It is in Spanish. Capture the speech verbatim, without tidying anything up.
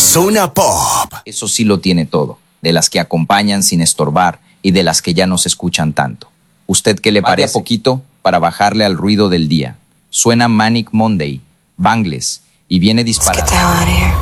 Zona Pop. Eso sí lo tiene todo, de las que acompañan sin estorbar y de las que ya no se escuchan tanto. ¿Usted qué le parece? Poquito para bajarle al ruido del día. Suena Manic Monday, Bangles, y viene disparado.